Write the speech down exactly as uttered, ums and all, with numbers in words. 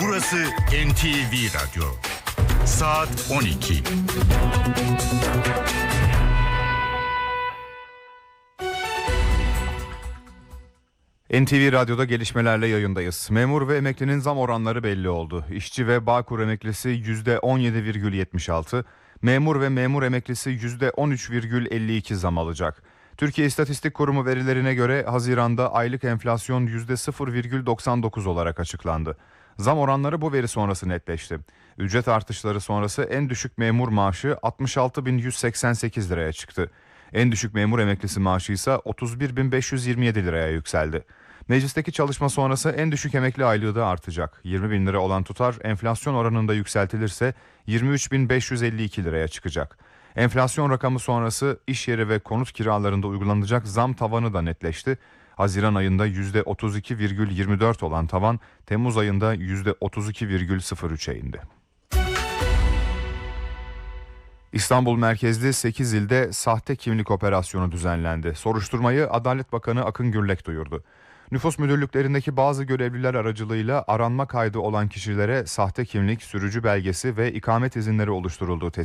Burası N T V Radyo. Saat on iki. N T V Radyo'da gelişmelerle yayındayız. Memur ve emeklinin zam oranları belli oldu. İşçi ve Bağkur emeklisi yüzde on yedi virgül yetmiş altı, memur ve memur emeklisi yüzde on üç virgül elli iki zam alacak. Türkiye İstatistik Kurumu verilerine göre Haziran'da aylık enflasyon yüzde sıfır virgül doksan dokuz olarak açıklandı. Zam oranları bu veri sonrası netleşti. Ücret artışları sonrası en düşük memur maaşı altmış altı bin yüz seksen sekiz liraya çıktı. En düşük memur emeklisi maaşı ise otuz bir bin beş yüz yirmi yedi liraya yükseldi. Meclisteki çalışma sonrası en düşük emekli aylığı da artacak. yirmi bin lira olan tutar enflasyon oranında yükseltilirse yirmi üç bin beş yüz elli iki liraya çıkacak. Enflasyon rakamı sonrası iş yeri ve konut kiralarında uygulanacak zam tavanı da netleşti. Haziran ayında yüzde otuz iki virgül yirmi dört olan tavan Temmuz ayında yüzde otuz iki virgül sıfır üçe indi. İstanbul merkezli sekiz ilde sahte kimlik operasyonu düzenlendi. Soruşturmayı Adalet Bakanı Akın Gürlek duyurdu. Nüfus müdürlüklerindeki bazı görevliler aracılığıyla aranma kaydı olan kişilere sahte kimlik, sürücü belgesi ve ikamet izinleri oluşturulduğu tespit edildi.